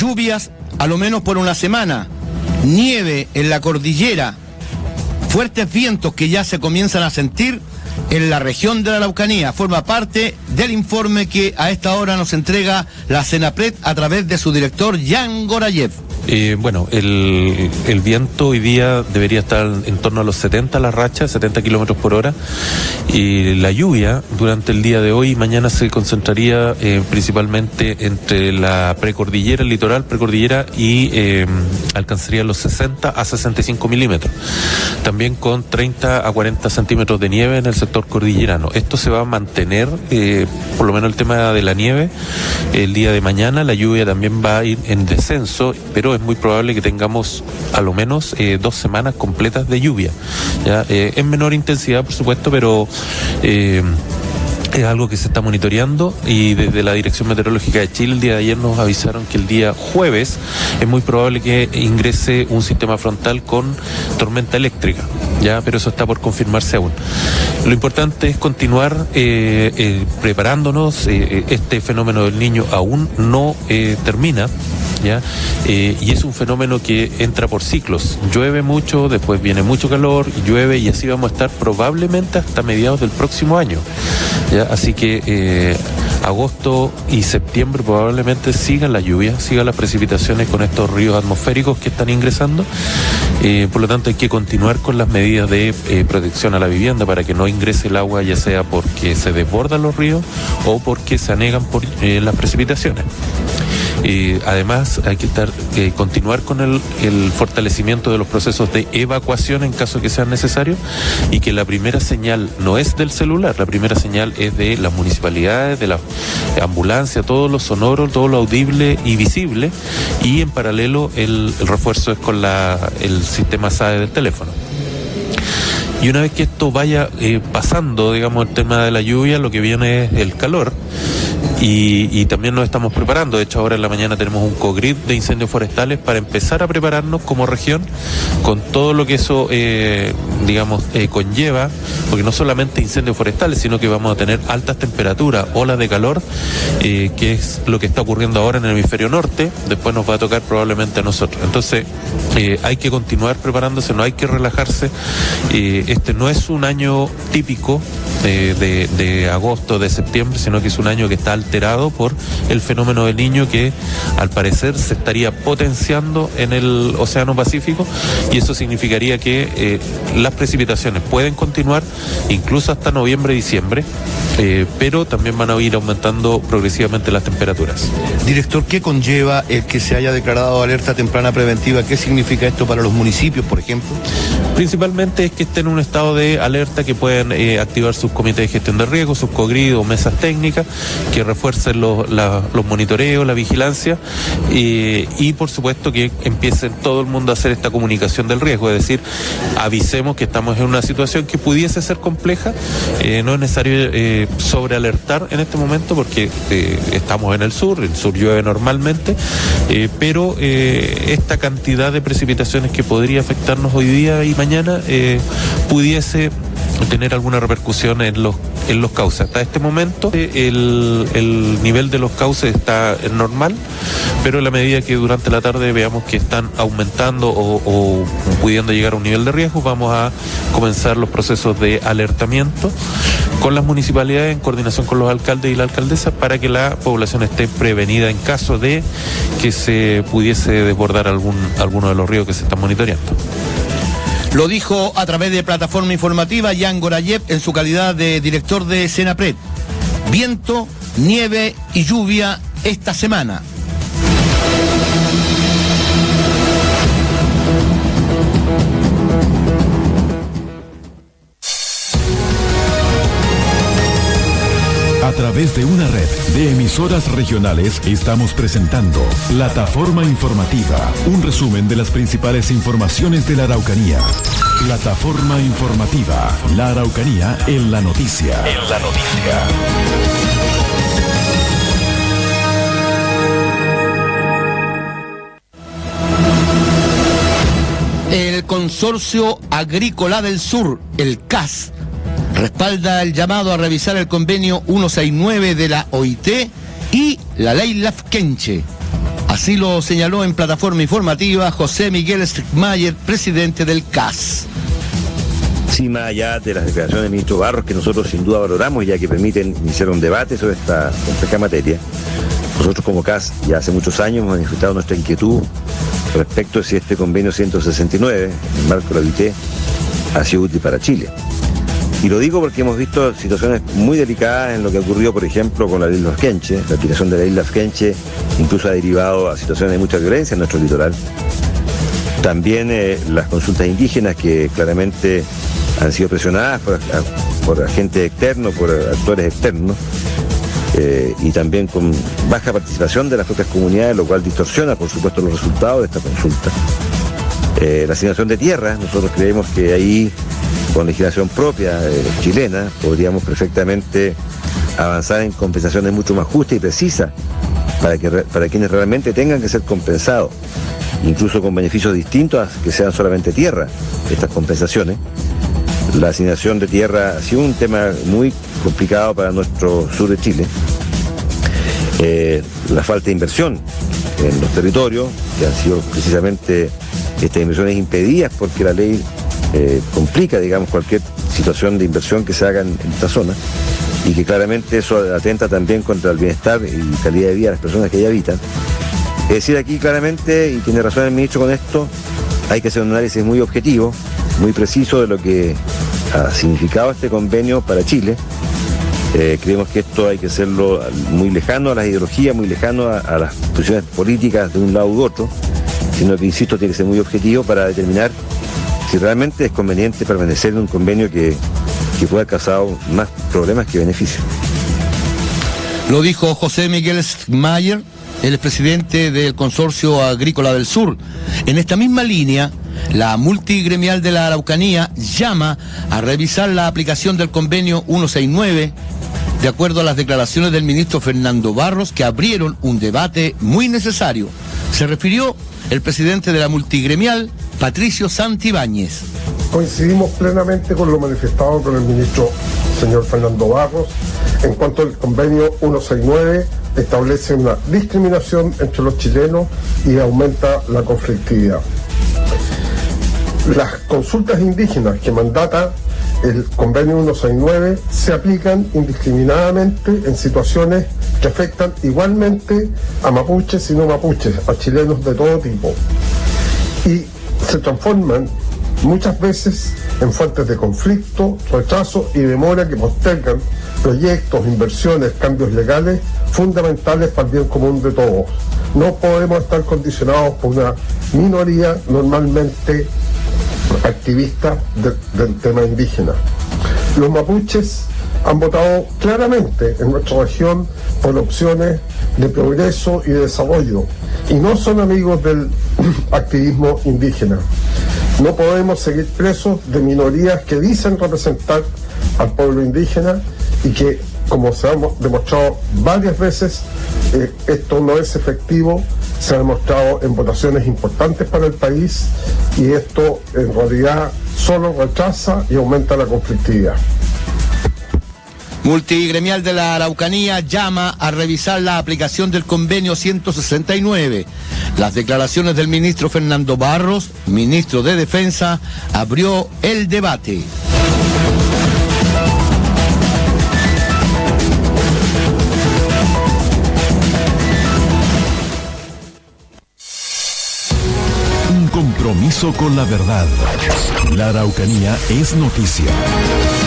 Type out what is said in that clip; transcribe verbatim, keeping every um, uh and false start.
Lluvias a lo menos por una semana, nieve en la cordillera, fuertes vientos que ya se comienzan a sentir en la región de la Araucanía. Forma parte del informe que a esta hora nos entrega la Senapred a través de su director Jan Gorayev. Eh, bueno, el, el viento hoy día debería estar en torno a los setenta, la racha, setenta kilómetros por hora. Y la lluvia durante el día de hoy y mañana se concentraría eh, principalmente entre la precordillera, el litoral, precordillera, y eh, alcanzaría los sesenta a sesenta y cinco milímetros. También con treinta a cuarenta centímetros de nieve en el sector cordillerano. Esto se va a mantener, eh, por lo menos el tema de la nieve, el día de mañana. La lluvia también va a ir en descenso, pero es muy probable que tengamos a lo menos eh, dos semanas completas de lluvia. ¿Ya? Eh, en menor intensidad, por supuesto, pero eh, es algo que se está monitoreando, y desde la Dirección Meteorológica de Chile el día de ayer nos avisaron que el día jueves es muy probable que ingrese un sistema frontal con tormenta eléctrica, ya, pero eso está por confirmarse aún. Lo importante es continuar eh, eh, preparándonos. Eh, este fenómeno del Niño aún no eh, termina, ¿ya? Eh, y es un fenómeno que entra por ciclos. Llueve mucho, después viene mucho calor, llueve, y así vamos a estar probablemente hasta mediados del próximo año, ¿ya? Así que eh, agosto y septiembre probablemente sigan la lluvia, sigan las precipitaciones con estos ríos atmosféricos que están ingresando. Eh, por lo tanto hay que continuar con las medidas de eh, protección a la vivienda para que no ingrese el agua, ya sea porque se desbordan los ríos o porque se anegan por eh, las precipitaciones. Eh, además hay que estar, eh, continuar con el, el fortalecimiento de los procesos de evacuación en caso que sean necesarios, y que la primera señal no es del celular, la primera señal es de las municipalidades, de la ambulancia, todo lo sonoro, todo lo audible y visible, y en paralelo el, el refuerzo es con la, el sistema S A E del teléfono. Y una vez que esto vaya eh, pasando, digamos, el tema de la lluvia, lo que viene es el calor. Y, y también nos estamos preparando. De hecho, ahora en la mañana tenemos un cogrid de incendios forestales para empezar a prepararnos como región con todo lo que eso, eh, digamos, eh, conlleva, porque no solamente incendios forestales, sino que vamos a tener altas temperaturas, olas de calor, eh, que es lo que está ocurriendo ahora en el hemisferio norte. Después nos va a tocar probablemente a nosotros. Entonces, eh, hay que continuar preparándose, no hay que relajarse. Eh, este no es un año típico de, de, de agosto, de septiembre, sino que es un año que está alterado por el fenómeno del Niño, que al parecer se estaría potenciando en el Océano Pacífico, y eso significaría que eh, las precipitaciones pueden continuar incluso hasta noviembre, diciembre, eh, pero también van a ir aumentando progresivamente las temperaturas. Director, ¿qué conlleva el que se haya declarado alerta temprana preventiva? ¿Qué significa esto para los municipios, por ejemplo? Principalmente es que estén en un estado de alerta, que pueden eh, activar sus comités de gestión de riesgo, sus cogrid o mesas técnicas, que refuercen los, la, los monitoreos, la vigilancia, eh, y por supuesto que empiecen todo el mundo a hacer esta comunicación del riesgo, es decir, avisemos que estamos en una situación que pudiese ser compleja. Eh, no es necesario eh, sobrealertar en este momento, porque eh, estamos en el sur, el sur llueve normalmente, eh, pero eh, esta cantidad de precipitaciones que podría afectarnos hoy día y mañana eh, pudiese tener alguna repercusión en los en los cauces. Hasta este momento el, el nivel de los cauces está normal, pero en la medida que durante la tarde veamos que están aumentando o, o pudiendo llegar a un nivel de riesgo, vamos a comenzar los procesos de alertamiento con las municipalidades en coordinación con los alcaldes y la alcaldesa, para que la población esté prevenida en caso de que se pudiese desbordar algún alguno de los ríos que se están monitoreando. Lo dijo a través de plataforma informativa Jan Gorayev en su calidad de director de Senapred. Viento, nieve y lluvia esta semana. A través de una red de emisoras regionales estamos presentando Plataforma Informativa, un resumen de las principales informaciones de la Araucanía. Plataforma Informativa, la Araucanía en la noticia. En la noticia. El Consorcio Agrícola del Sur, el C A S, respalda el llamado a revisar el convenio ciento sesenta y nueve de la O I T y la ley Lafkenche. Así lo señaló en plataforma informativa José Miguel Strickmayer, presidente del C A S. Sí, más allá de las declaraciones del ministro Barros, que nosotros sin duda valoramos, ya que permiten iniciar un debate sobre esta compleja materia, nosotros como C A S ya hace muchos años hemos manifestado nuestra inquietud respecto de si este convenio ciento sesenta y nueve, en el marco de la O I T, ha sido útil para Chile. Y lo digo porque hemos visto situaciones muy delicadas en lo que ha ocurrido, por ejemplo, con la isla Afquenche. La aplicación de la isla Afquenche incluso ha derivado a situaciones de mucha violencia en nuestro litoral. También eh, las consultas indígenas, que claramente han sido presionadas por, por agentes externos, por actores externos, eh, y también con baja participación de las propias comunidades, lo cual distorsiona, por supuesto, los resultados de esta consulta. Eh, la asignación de tierras, nosotros creemos que ahí, con legislación propia eh, chilena, podríamos perfectamente avanzar en compensaciones mucho más justas y precisas para, que, para quienes realmente tengan que ser compensados, incluso con beneficios distintos a que sean solamente tierra, estas compensaciones. La asignación de tierra ha sido un tema muy complicado para nuestro sur de Chile. Eh, la falta de inversión en los territorios, que han sido precisamente estas inversiones impedidas porque la ley eh, complica, digamos, cualquier situación de inversión que se haga en, en esta zona, y que claramente eso atenta también contra el bienestar y calidad de vida de las personas que allí habitan. Es decir, aquí claramente, y tiene razón el ministro con esto, hay que hacer un análisis muy objetivo, muy preciso de lo que ha significado este convenio para Chile. Eh, creemos que esto hay que hacerlo muy lejano a las ideologías, muy lejano a, a las posiciones políticas de un lado u otro, sino que, insisto, tiene que ser muy objetivo para determinar si realmente es conveniente permanecer en un convenio que, que pueda causar más problemas que beneficios. Lo dijo José Miguel Strickmayer, el presidente del Consorcio Agrícola del Sur. En esta misma línea, la multigremial de la Araucanía llama a revisar la aplicación del convenio ciento sesenta y nueve, de acuerdo a las declaraciones del ministro Fernando Barros, que abrieron un debate muy necesario. Se refirió el presidente de la multigremial, Patricio Santibáñez. Coincidimos plenamente con lo manifestado por el ministro señor Fernando Barros en cuanto al convenio ciento sesenta y nueve establece una discriminación entre los chilenos y aumenta la conflictividad. Las consultas indígenas que mandata el convenio ciento sesenta y nueve se aplican indiscriminadamente en situaciones que afectan igualmente a mapuches y no mapuches, a chilenos de todo tipo, y se transforman muchas veces en fuentes de conflicto, retraso y demora que postergan proyectos, inversiones, cambios legales fundamentales para el bien común de todos. No podemos estar condicionados por una minoría normalmente activista de, del tema indígena. Los mapuches han votado claramente en nuestra región por opciones de progreso y de desarrollo y no son amigos del activismo indígena. No podemos seguir presos de minorías que dicen representar al pueblo indígena y que, como se ha demostrado varias veces, eh, esto no es efectivo. Se ha demostrado en votaciones importantes para el país y esto en realidad solo retrasa y aumenta la conflictividad. Multigremial de la Araucanía llama a revisar la aplicación del convenio ciento sesenta y nueve. Las declaraciones del ministro Fernando Barros, ministro de Defensa, abrió el debate. Un compromiso con la verdad. La Araucanía es noticia.